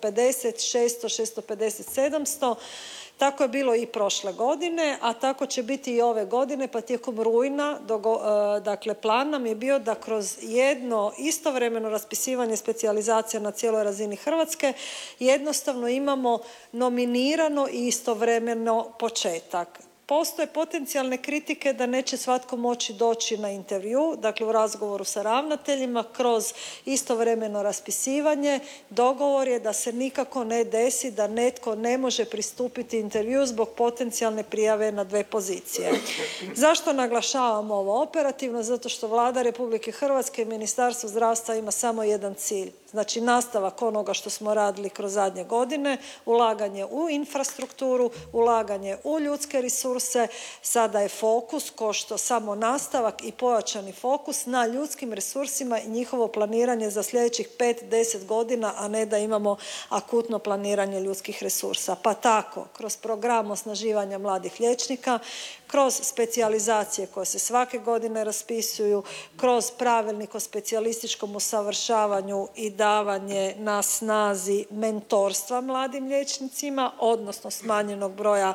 600, 650, 700. Tako je bilo i prošle godine, a tako će biti i ove godine, pa tijekom rujna, dakle plan nam je bio da kroz jedno istovremeno raspisivanje specijalizacija na cijeloj razini Hrvatske jednostavno imamo nominirano i istovremeno početak. Postoje potencijalne kritike da neće svatko moći doći na intervju, dakle u razgovoru sa ravnateljima kroz istovremeno raspisivanje. Dogovor je da se nikako ne desi da netko ne može pristupiti intervju zbog potencijalne prijave na 2 pozicije. Zašto naglašavamo ovo operativno? Zato što Vlada Republike Hrvatske i Ministarstvo zdravstva ima samo jedan cilj. Znači nastavak onoga što smo radili kroz zadnje godine, ulaganje u infrastrukturu, ulaganje u ljudske resurse. Sada je fokus, ko što samo nastavak i pojačani fokus na ljudskim resursima i njihovo planiranje za sljedećih 5-10 godina, a ne da imamo akutno planiranje ljudskih resursa. Pa tako, kroz program osnaživanja mladih liječnika, kroz specijalizacije koje se svake godine raspisuju, kroz pravilnik o specijalističkom usavršavanju i davanje na snazi mentorstva mladim liječnicima, odnosno smanjenog broja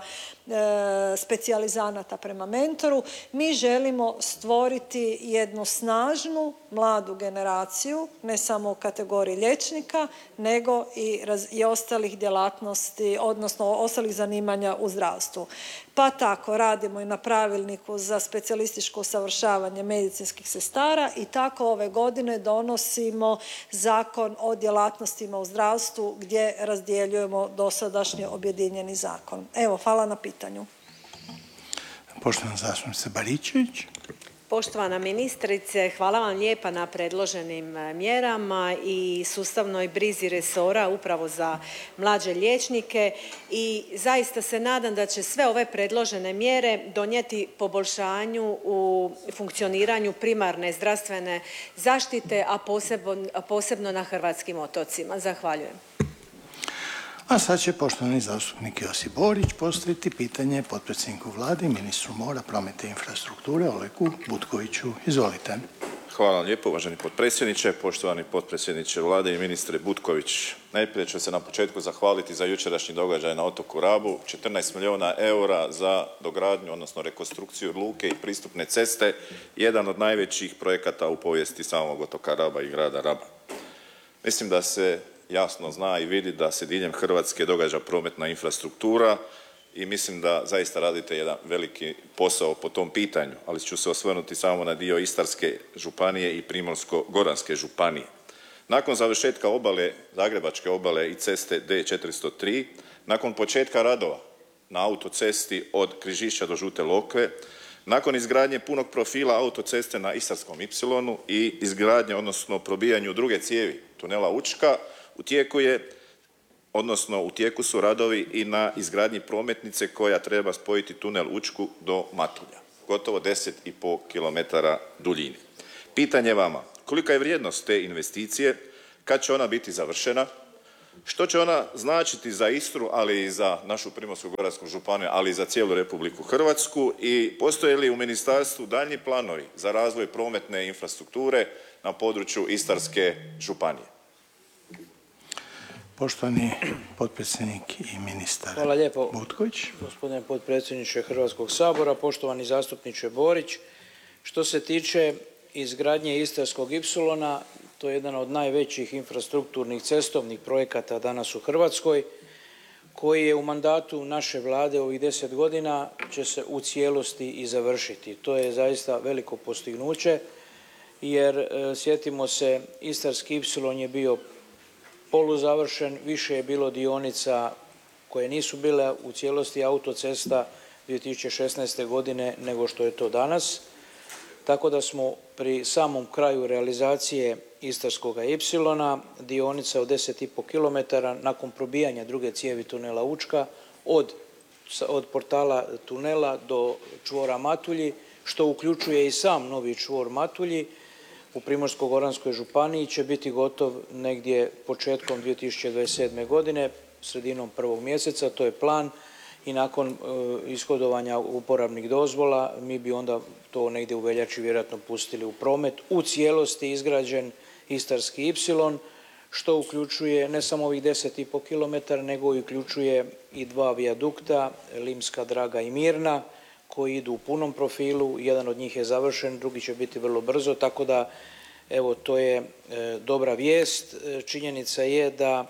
specijalizanata prema mentoru. Mi želimo stvoriti jednu snažnu mladu generaciju, ne samo u kategoriji liječnika, nego i ostalih djelatnosti, odnosno ostalih zanimanja u zdravstvu. Pa tako radimo i na pravilniku za specijalističko usavršavanje medicinskih sestara i tako ove godine donosimo Zakon o djelatnostima u zdravstvu gdje razdjeljujemo dosadašnji objedinjeni zakon. Evo, hvala na pitanju. Poštovana zastupnica Baričević. Poštovana ministrice, hvala vam lijepa na predloženim mjerama i sustavnoj brizi resora upravo za mlađe liječnike i zaista se nadam da će sve ove predložene mjere donijeti poboljšanju u funkcioniranju primarne zdravstvene zaštite, a posebno na hrvatskim otocima. Zahvaljujem. A sad će poštovani zastupnik Josip Borić postaviti pitanje potpredsjedniku Vlade i ministru mora, prometa i infrastrukture Olegu Butkoviću. Izvolite. Hvala vam lijepo, uvaženi potpredsjedniče, poštovani potpredsjedniče Vlade i ministre Butković. Najprije ću se na početku zahvaliti za jučerašnji događaj na otoku Rabu, 14 milijuna eura za dogradnju, odnosno rekonstrukciju luke i pristupne ceste, jedan od najvećih projekata u povijesti samog otoka Raba i grada Raba. Mislim da se jasno zna i vidi da se diljem Hrvatske događa prometna infrastruktura i mislim da zaista radite jedan veliki posao po tom pitanju, ali ću se osvrnuti samo na dio Istarske županije i Primorsko-goranske županije. Nakon završetka obale, Zagrebačke obale i ceste D403, nakon početka radova na autocesti od Križišća do Žute Lokve, nakon izgradnje punog profila autoceste na Istarskom ipsilonu i izgradnje, odnosno probijanju druge cijevi tunela Učka, u tijeku su radovi i na izgradnji prometnice koja treba spojiti tunel Učku do Matulja, gotovo 10,5 km duljine. Pitanje vama, kolika je vrijednost te investicije, kad će ona biti završena, što će ona značiti za Istru, ali i za našu Primorsko-goransku županiju, ali i za cijelu Republiku Hrvatsku i postoje li u ministarstvu daljnji planovi za razvoj prometne infrastrukture na području Istarske županije? Poštovani potpredsjednik i ministar Hvala lijepo, Butković. Gospodine potpredsjedniče Hrvatskog sabora, poštovani zastupniče Borić. Što se tiče izgradnje Istarskog ipsilona, to je jedan od najvećih infrastrukturnih cestovnih projekata danas u Hrvatskoj, koji je u mandatu naše Vlade ovih 10 godina će se u cijelosti i završiti. To je zaista veliko postignuće, jer sjetimo se, Istarski ipsilon je bio poluzavršen, više je bilo dionica koje nisu bile u cijelosti autocesta 2016. godine nego što je to danas. Tako da smo pri samom kraju realizacije Istarskoga ipsilona, dionica od 10,5 km nakon probijanja druge cijevi tunela Učka od portala tunela do čvora Matulji, što uključuje i sam novi čvor Matulji u Primorsko-goranskoj županiji, će biti gotov negdje početkom 2027. godine, sredinom 1. mjeseca, to je plan, i nakon ishodovanja uporabnih dozvola mi bi onda to negdje u veljači vjerojatno pustili u promet. U cijelosti izgrađen Istarski ipsilon, što uključuje ne samo ovih 10,5 km, nego i uključuje i 2 vijadukta, Limska Draga i Mirna, koji idu u punom profilu. Jedan od njih je završen, drugi će biti vrlo brzo, tako da evo to je dobra vijest. Činjenica je da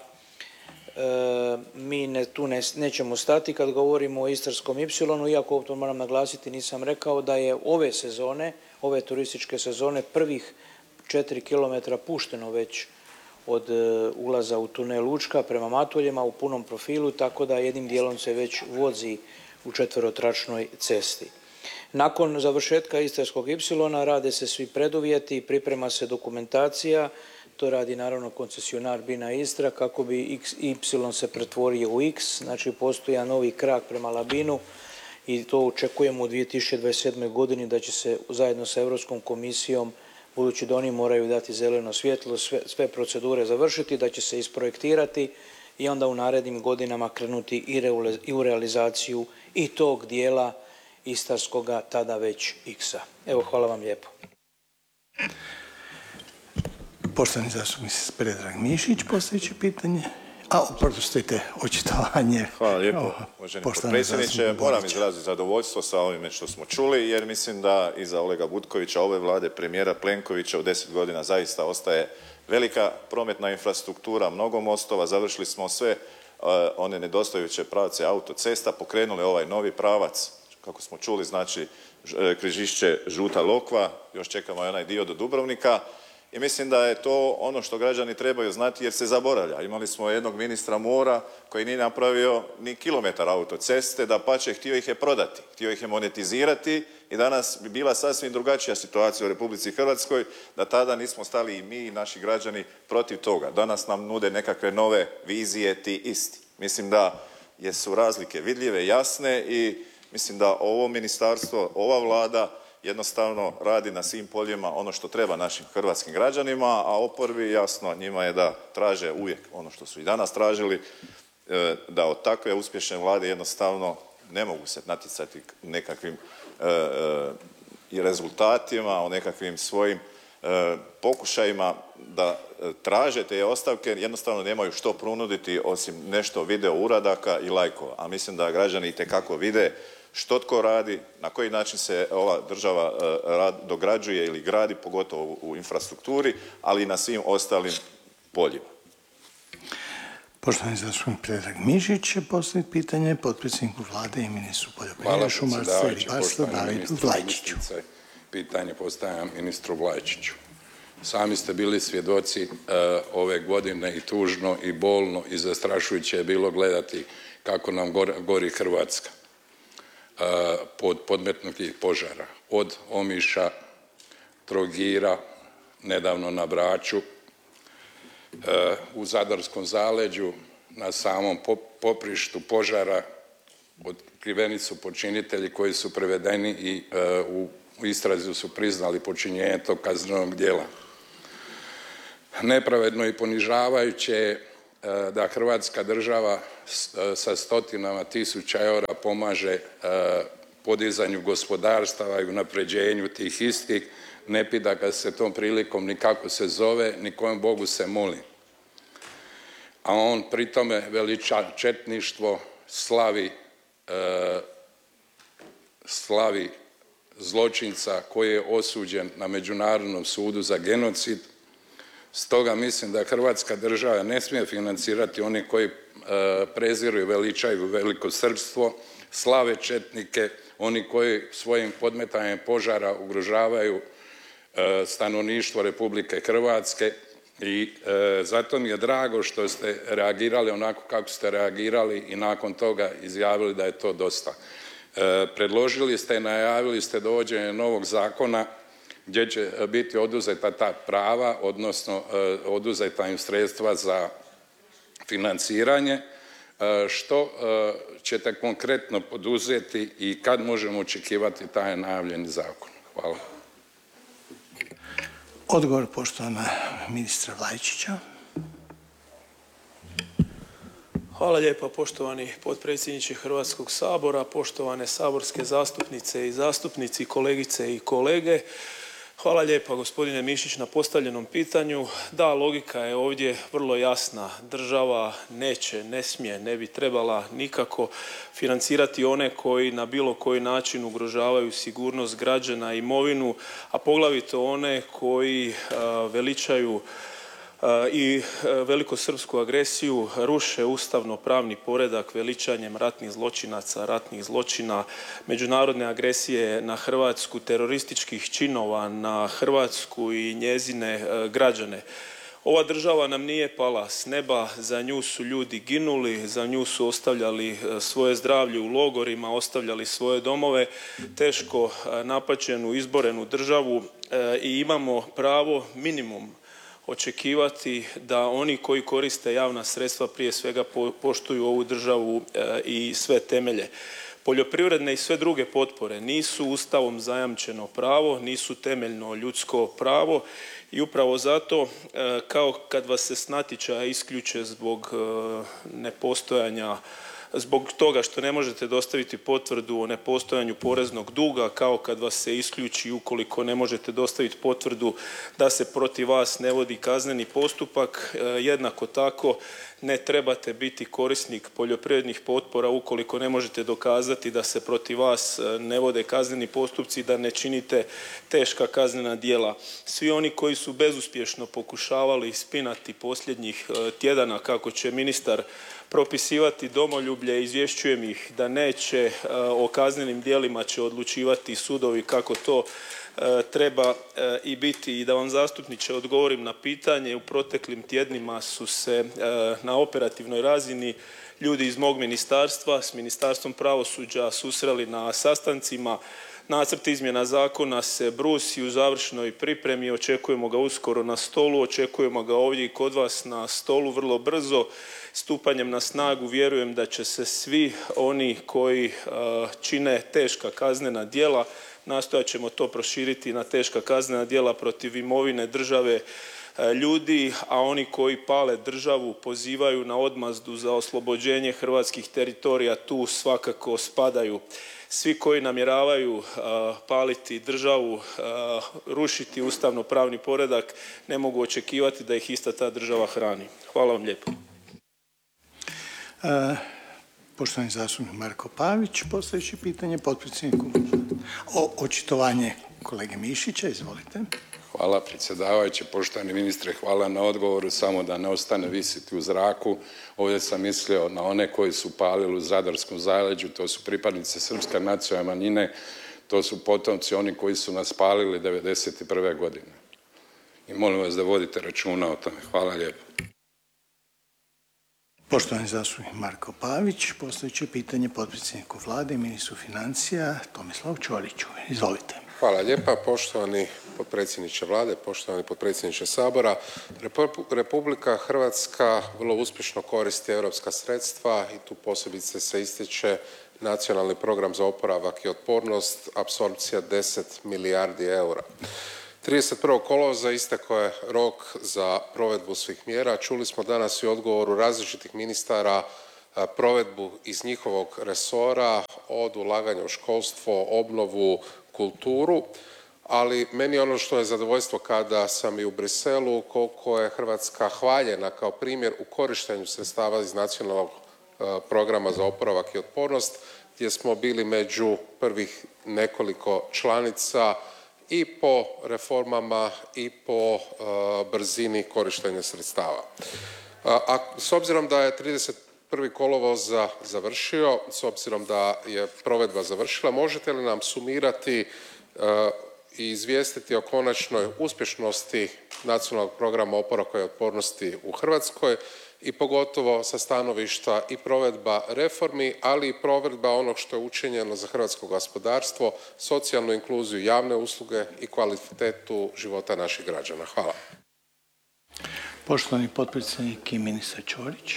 mi tu nećemo stati kad govorimo o Istarskom ipsilonu, iako to moram naglasiti, nisam rekao da je ove sezone, ove turističke sezone, prvih 4 km pušteno već od ulaza u tunel Učka prema Matuljima u punom profilu, tako da jednim dijelom se već vozi u četverotračnoj cesti. Nakon završetka Istarskog ipsilona rade se svi preduvjeti, priprema se dokumentacija, to radi naravno koncesionar Bina Istra kako bi Y se pretvorio u X, znači postoji novi krak prema Labinu i to očekujemo u 2027. godini da će se zajedno sa Europskom komisijom, budući da oni moraju dati zeleno svjetlo, sve procedure završiti, da će se isprojektirati i onda u narednim godinama krenuti i u realizaciju i tog dijela Istarskoga tada već X-a. Evo, hvala vam lijepo. Poštovani zastupnik Predrag Mišić postavit će pitanje. Oprostite, očitovanje. Hvala lijepo, uvaženi potpredsjedniče. Moram izraziti zadovoljstvo sa ovime što smo čuli, jer mislim da iza Olega Butkovića, ove Vlade, premijera Plenkovića u 10 godina zaista ostaje velika prometna infrastruktura, mnogo mostova, završili smo sve one nedostajuće pravce autocesta, pokrenuli ovaj novi pravac, kako smo čuli, znači Križišće Žuta Lokva, još čekamo i onaj dio do Dubrovnika. I mislim da je to ono što građani trebaju znati jer se zaboravlja. Imali smo jednog ministra mora koji nije napravio ni kilometar autoceste, dapače htio ih je prodati, htio ih je monetizirati i danas bi bila sasvim drugačija situacija u Republici Hrvatskoj da tada nismo stali i mi i naši građani protiv toga. Danas nam nude nekakve nove vizije ti isti. Mislim da su razlike vidljive, jasne i mislim da ovo ministarstvo, ova Vlada jednostavno radi na svim poljima ono što treba našim hrvatskim građanima, a oporbi jasno njima je da traže uvijek ono što su i danas tražili, da od takve uspješne Vlade jednostavno ne mogu se natjecati nekakvim rezultatima, o nekakvim svojim pokušajima da traže te ostavke, jednostavno nemaju što ponuditi osim nešto video uradaka i lajkova. A mislim da građani itekako vide što tko radi, na koji način se ova država dograđuje ili gradi, pogotovo u infrastrukturi, ali i na svim ostalim poljima. Poštovani zastupnik Predrag Mišić će postaviti pitanje potpredsjedniku Vlade i ministru poljoprivrede, šumarstva i ribarstva Davidu Vlajčiću. Pitanje postavljam ministru Vlajčiću. Sami ste bili svjedoci ove godine i tužno i bolno i zastrašujuće je bilo gledati kako nam gori Hrvatska pod podmetnutih požara. Od Omiša, Trogira, nedavno na Braču, u Zadarskom zaleđu, na samom poprištu požara otkriveni su počinitelji koji su prevedeni i u istrazi su priznali počinjenje tog kaznenog djela. Nepravedno i ponižavajuće je da Hrvatska država sa stotinama tisuća eura pomaže podizanju gospodarstava i unapređenju tih istih, ne pita ga se tom prilikom ni kako se zove, ni kojem Bogu se moli. A on pri tome veliča četništvo, slavi zločinca koji je osuđen na Međunarodnom sudu za genocid. Stoga mislim da Hrvatska država ne smije financirati oni koji preziru i veličaju velikosrpstvo, slave četnike, oni koji svojim podmetanjem požara ugrožavaju stanovništvo Republike Hrvatske i zato mi je drago što ste reagirali onako kako ste reagirali i nakon toga izjavili da je to dosta. Predložili ste i najavili ste dovođenje novog zakona gdje će biti oduzeta ta prava, odnosno oduzeta im sredstva za financiranje. Što ćete konkretno poduzeti i kad možemo očekivati taj najavljeni zakon? Hvala. Odgovor poštovana ministra Vlajčića. Hvala lijepa poštovani potpredsjedniče Hrvatskog sabora, poštovane saborske zastupnice i zastupnici, kolegice i kolege. Hvala lijepa gospodine Mišić na postavljenom pitanju. Da, logika je ovdje vrlo jasna. Država neće, ne smije, ne bi trebala nikako financirati one koji na bilo koji način ugrožavaju sigurnost građana i imovinu, a poglavito one koji veličaju i velikosrpsku agresiju, ruše ustavno-pravni poredak veličanjem ratnih zločinaca, ratnih zločina, međunarodne agresije na Hrvatsku, terorističkih činova na Hrvatsku i njezine građane. Ova država nam nije pala s neba, za nju su ljudi ginuli, za nju su ostavljali svoje zdravlje u logorima, ostavljali svoje domove, teško napaćenu, izborenu državu i imamo pravo minimum očekivati da oni koji koriste javna sredstva prije svega poštuju ovu državu i sve temelje. Poljoprivredne i sve druge potpore nisu Ustavom zajamčeno pravo, nisu temeljno ljudsko pravo i upravo zato kao kad vas se s natječaja isključe zbog nepostojanja, zbog toga što ne možete dostaviti potvrdu o nepostojanju poreznog duga, kao kad vas se isključi ukoliko ne možete dostaviti potvrdu da se protiv vas ne vodi kazneni postupak, jednako tako ne trebate biti korisnik poljoprivrednih potpora ukoliko ne možete dokazati da se protiv vas ne vode kazneni postupci, da ne činite teška kaznena djela. Svi oni koji su bezuspješno pokušavali spinati posljednjih tjedana kako će ministar propisivati domoljublje, izvješćujem ih da neće, o kaznenim djelima će odlučivati sudovi kako to treba i biti. I da vam zastupniče odgovorim na pitanje, u proteklim tjednima su se na operativnoj razini ljudi iz mog ministarstva s Ministarstvom pravosuđa susreli na sastancima. Nacrt izmjena zakona se brusi u završnoj pripremi, očekujemo ga uskoro na stolu, očekujemo ga ovdje i kod vas na stolu vrlo brzo. Stupanjem na snagu vjerujem da će se svi oni koji čine teška kaznena djela, nastojat ćemo to proširiti na teška kaznena djela protiv imovine države, ljudi, a oni koji pale državu pozivaju na odmazdu za oslobođenje hrvatskih teritorija tu svakako spadaju. Svi koji namjeravaju paliti državu, rušiti ustavno-pravni poredak, ne mogu očekivati da ih ista ta država hrani. Hvala vam lijepo. Poštovani zastupnik Marko Pavić, postavit pitanje potpredsjedniku. Očitovanje kolege Mišića, izvolite. Hvala predsjedavajući, poštovani ministre, hvala na odgovoru, samo da ne ostane visiti u zraku. Ovdje sam mislio na one koji su palili u Zadarskom zaleđu, to su pripadnici srpske nacionalne manjine, to su potomci oni koji su nas palili 1991. godine. i molim vas da vodite računa o tome. Hvala lijepo. Poštovani zastupnik Marko Pavić postavit će pitanje potpredsjedniku Vlade i ministru financija Tomislavu Ćoriću. Izvolite. Hvala lijepa. Poštovani potpredsjedniče Vlade, poštovani potpredsjedniče Sabora. Republika Hrvatska vrlo uspješno koristi europska sredstva i tu posebice se ističe Nacionalni program za oporavak i otpornost, apsorpcija 10 milijardi eura. 31. kolovoza istekao je rok za provedbu svih mjera. Čuli smo danas i u odgovoru različitih ministara provedbu iz njihovog resora, od ulaganja u školstvo, obnovu, kulturu, ali meni ono što je zadovoljstvo kada sam i u Bruxellesu, koliko je Hrvatska hvaljena kao primjer u korištenju sredstava iz Nacionalnog programa za oporavak i otpornost, gdje smo bili među prvih nekoliko članica i po reformama i po brzini korištenja sredstava. A s obzirom da je 31. kolovoza završio, s obzirom da je provedba završila, možete li nam sumirati i izvijestiti o konačnoj uspješnosti Nacionalnog programa oporavka i otpornosti u Hrvatskoj i pogotovo sa stanovišta i provedba reformi, ali i provedba onog što je učinjeno za hrvatsko gospodarstvo, socijalnu inkluziju, javne usluge i kvalitetu života naših građana. Hvala. Poštovani potpredsjednik i ministar Ćorić.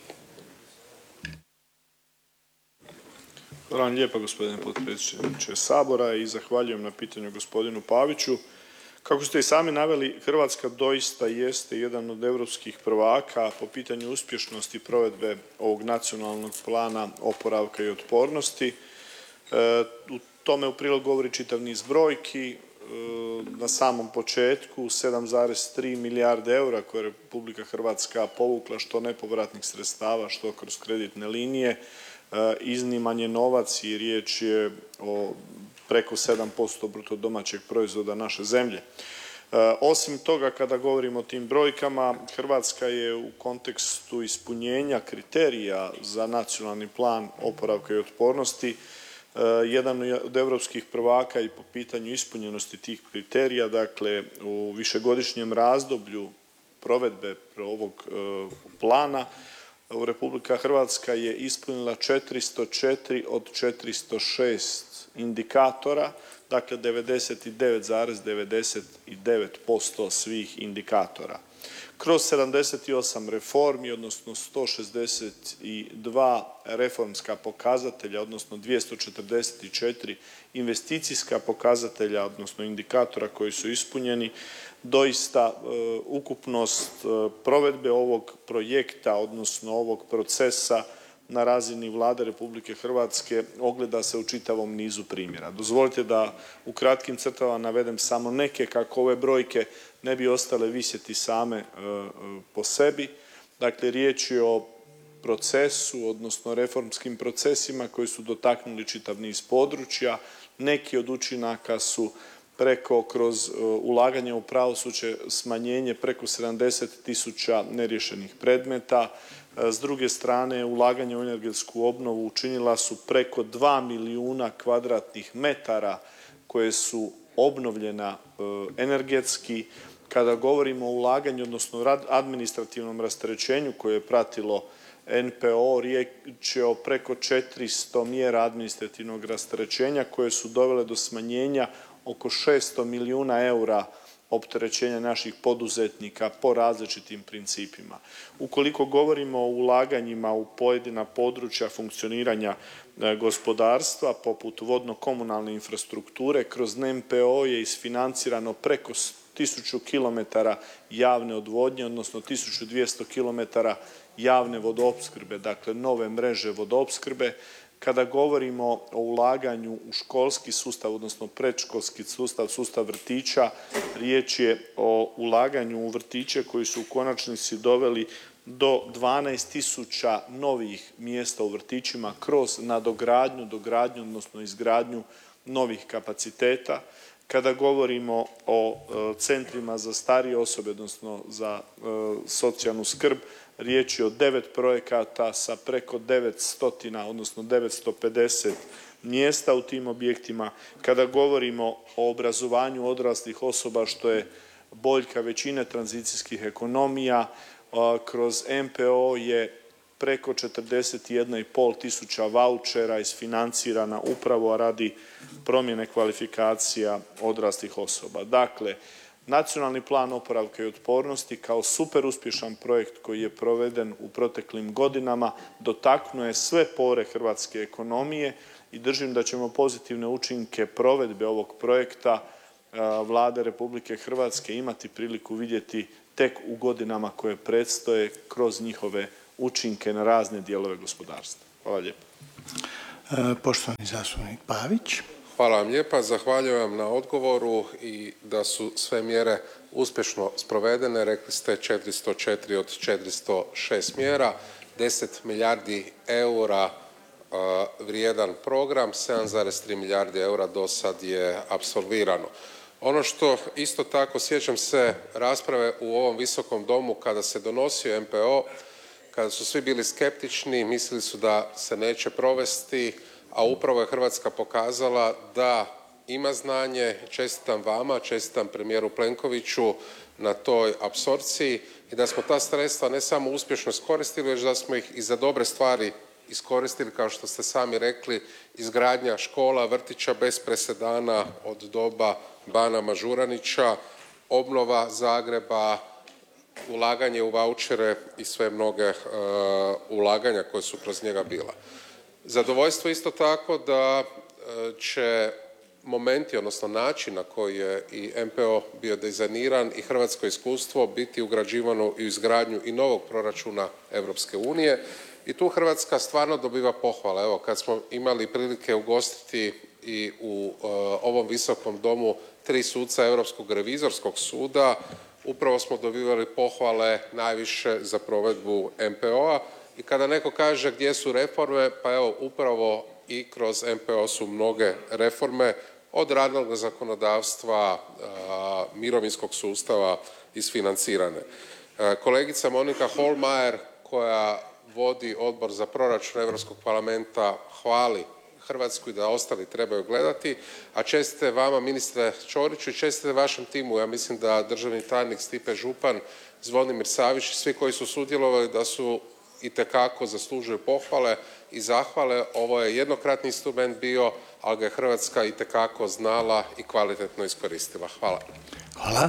Hvala vam lijepa gospodine potpredsjedniče Sabora i zahvaljujem na pitanju gospodinu Paviću. Kako ste i sami naveli, Hrvatska doista jeste jedan od europskih prvaka po pitanju uspješnosti provedbe ovog nacionalnog plana oporavka i otpornosti. U tome u prilog govori čitav niz brojki. Na samom početku 7,3 milijarde eura koje je Republika Hrvatska povukla što nepovratnih sredstava, što kroz kreditne linije. Izniman je novac i riječ je o preko 7% bruto domaćeg proizvoda naše zemlje. Osim toga, kada govorimo o tim brojkama, Hrvatska je u kontekstu ispunjenja kriterija za nacionalni plan oporavka i otpornosti jedan od europskih prvaka i po pitanju ispunjenosti tih kriterija. Dakle, u višegodišnjem razdoblju provedbe ovog plana Republika Hrvatska je ispunila 404 od 406 indikatora, dakle 99,99% svih indikatora. Kroz 78 reformi, odnosno 162 reformska pokazatelja, odnosno 244 investicijska pokazatelja, odnosno indikatora koji su ispunjeni, doista ukupnost provedbe ovog projekta, odnosno ovog procesa na razini Vlade Republike Hrvatske ogleda se u čitavom nizu primjera. Dozvolite da u kratkim crtama navedem samo neke kako ove brojke ne bi ostale visjeti same po sebi. Dakle, riječ je o procesu, odnosno reformskim procesima koji su dotaknuli čitav niz područja. Neki od učinaka su kroz ulaganje u pravosuđe smanjenje preko 70.000 neriješenih predmeta. S druge strane, ulaganje u energetsku obnovu učinila su preko 2 milijuna kvadratnih metara koje su obnovljena energetski. Kada govorimo o ulaganju, odnosno administrativnom rasterećenju koje je pratilo NPO, riječ je o preko 400 mjera administrativnog rasterećenja koje su dovele do smanjenja oko 600 milijuna eura opterećenja naših poduzetnika po različitim principima. Ukoliko govorimo o ulaganjima u pojedina područja funkcioniranja gospodarstva, poput vodno-komunalne infrastrukture, kroz NPO je isfinancirano preko 1000 km javne odvodnje, odnosno 1200 km javne vodoopskrbe, dakle nove mreže vodoopskrbe. Kada govorimo o ulaganju u školski sustav, odnosno predškolski sustav, sustav vrtića, riječ je o ulaganju u vrtiće koji su u konačnici doveli do 12.000 novih mjesta u vrtićima kroz nadogradnju, dogradnju, odnosno izgradnju novih kapaciteta. Kada govorimo o centrima za starije osobe, odnosno za socijalnu skrb, riječ je o 9 projekata sa preko 900, odnosno 950 mjesta u tim objektima. Kada govorimo o obrazovanju odraslih osoba, što je boljka većine tranzicijskih ekonomija. Kroz MPO je preko 41,5 tisuća vaučera isfinancirana upravo radi promjene kvalifikacija odraslih osoba. Dakle, Nacionalni plan oporavka i otpornosti kao super uspješan projekt koji je proveden u proteklim godinama dotaknuo je sve pore hrvatske ekonomije i držim da ćemo pozitivne učinke provedbe ovog projekta Vlade Republike Hrvatske imati priliku vidjeti tek u godinama koje predstoje kroz njihove učinke na razne dijelove gospodarstva. Hvala lijepo. Poštovani zastupnik Pavić. Hvala vam lijepa, zahvaljujem vam na odgovoru i da su sve mjere uspješno sprovedene. Rekli ste 404 od 406 mjera, 10 milijardi eura vrijedan program, 7,3 milijardi eura do sad je apsolvirano. Ono što isto tako, sjećam se rasprave u ovom Visokom domu kada se donosio MPO, kada su svi bili skeptični, mislili su da se neće provesti, a upravo je Hrvatska pokazala da ima znanje. Čestitam vama, čestitam premijeru Plenkoviću na toj apsorpciji i da smo ta sredstva ne samo uspješno iskoristili, već da smo ih i za dobre stvari iskoristili, kao što ste sami rekli, izgradnja škola, vrtića bez presedana od doba bana Mažuranića, obnova Zagreba, ulaganje u vaučere i sve mnoge ulaganja koje su kroz njega bila. Zadovoljstvo isto tako da će momenti, odnosno način na koji je i MPO bio dizajniran i hrvatsko iskustvo biti ugrađivano i u izgradnju i novog proračuna Europske unije. I tu Hrvatska stvarno dobiva pohvale. Evo, kad smo imali prilike ugostiti i u ovom Visokom domu 3 suca Europskog revizorskog suda, upravo smo dobivali pohvale najviše za provedbu MPO-a. I kada neko kaže gdje su reforme, pa evo upravo i kroz MPO su mnoge reforme od radnog zakonodavstva, mirovinskog sustava isfinancirane. Kolegica Monika Hohlmeier koja vodi Odbor za proračun Europskog parlamenta hvali Hrvatsku i da ostali trebaju gledati, a čestite vama ministre Ćoriću i čestite vašem timu. Ja mislim da državni tajnik Stipe Župan, Zvonimir Savić i svi koji su sudjelovali da su itekako zaslužuju pohvale i zahvale. Ovo je jednokratni instrument bio, ali ga je Hrvatska itekako znala i kvalitetno iskoristila. Hvala. Hvala.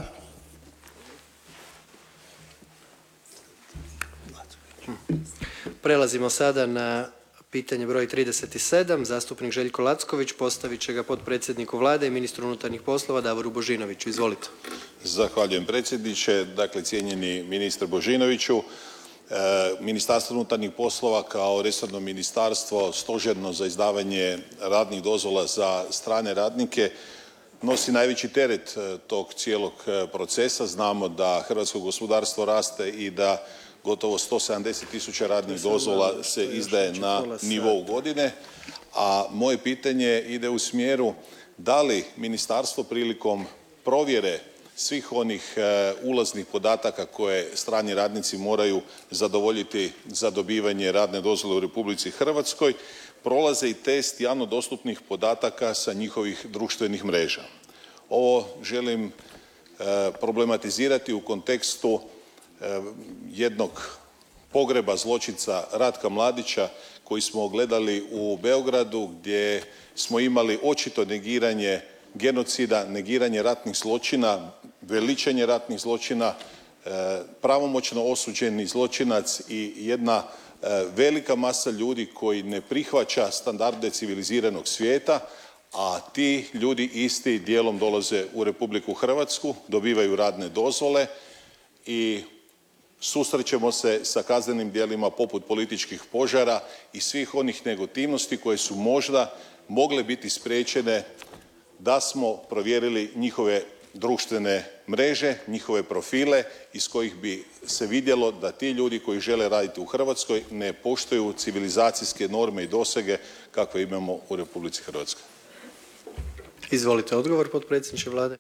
Prelazimo sada na pitanje broj 37. Zastupnik Željko Lacković postavit će ga potpredsjedniku Vlade i ministru unutarnjih poslova Davoru Božinoviću. Izvolite. Zahvaljujem predsjedniče. Dakle, cijenjeni ministre Božinoviću, Ministarstvo unutarnjih poslova kao resorno ministarstvo stožerno za izdavanje radnih dozvola za strane radnike nosi najveći teret tog cijelog procesa. Znamo da hrvatsko gospodarstvo raste i da gotovo 170.000 radnih dozvola se izdaje na nivou godine, a moje pitanje ide u smjeru da li ministarstvo prilikom provjere svih onih ulaznih podataka koje strani radnici moraju zadovoljiti za dobivanje radne dozvole u Republici Hrvatskoj prolaze i test javno dostupnih podataka sa njihovih društvenih mreža. Ovo želim problematizirati u kontekstu jednog pogreba zločinca Ratka Mladića koji smo gledali u Beogradu, gdje smo imali očito negiranje genocida, negiranje ratnih zločina, veličanje ratnih zločina, pravomoćno osuđeni zločinac i jedna velika masa ljudi koji ne prihvaća standarde civiliziranog svijeta, a ti ljudi isti dijelom dolaze u Republiku Hrvatsku, dobivaju radne dozvole i susrećemo se sa kaznenim djelima poput političkih požara i svih onih negativnosti koje su možda mogle biti spriječene da smo provjerili njihove društvene mreže, njihove profile iz kojih bi se vidjelo da ti ljudi koji žele raditi u Hrvatskoj ne poštuju civilizacijske norme i dosege kakve imamo u Republici Hrvatskoj. Izvolite odgovor, potpredsjedniče Vlade.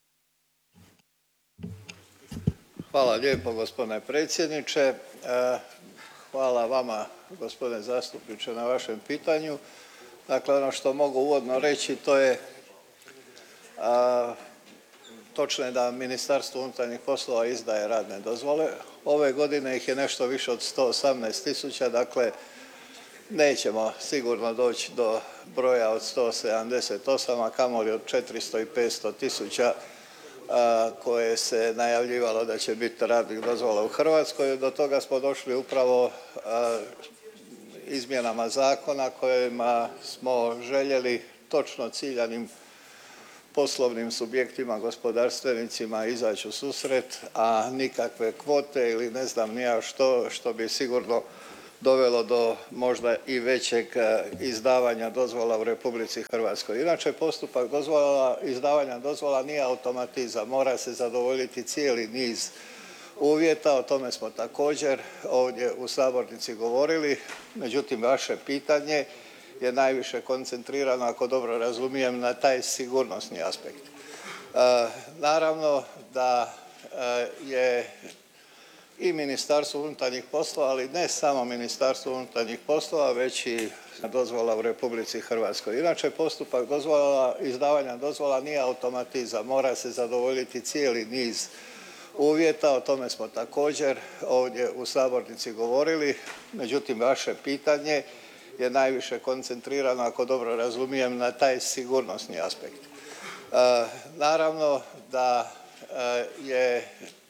Hvala lijepo gospodine predsjedniče. Hvala vama gospodine zastupniče na vašem pitanju. Dakle, ono što mogu uvodno reći to je Točno je da Ministarstvo unutarnjih poslova izdaje radne dozvole. Ove godine ih je nešto više od 118.000, dakle nećemo sigurno doći do broja od 178, a kamoli od 400 i 500 tisuća koje se najavljivalo da će biti radnih dozvola u Hrvatskoj. Do toga smo došli upravo izmjenama zakona kojima smo željeli točno ciljanim poslovnim subjektima, gospodarstvenicima izaći u susret, a nikakve kvote ili ne znam ni ja što bi sigurno dovelo do možda i većeg izdavanja dozvola u Republici Hrvatskoj. Inače, postupak izdavanja dozvola nije automatizam, mora se zadovoljiti cijeli niz uvjeta, o tome smo također ovdje u sabornici govorili, međutim vaše pitanje je najviše koncentrirano, ako dobro razumijem, na taj sigurnosni aspekt. Naravno da je i Ministarstvo unutarnjih poslova, ali ne samo Ministarstvo unutarnjih poslova, već i dozvola u Republici Hrvatskoj. Inače, postupak izdavanja dozvola nije automatizam, mora se zadovoljiti cijeli niz uvjeta, o tome smo također ovdje u sabornici govorili, međutim vaše pitanje je najviše koncentrirano, ako dobro razumijem, na taj sigurnosni aspekt. Naravno da je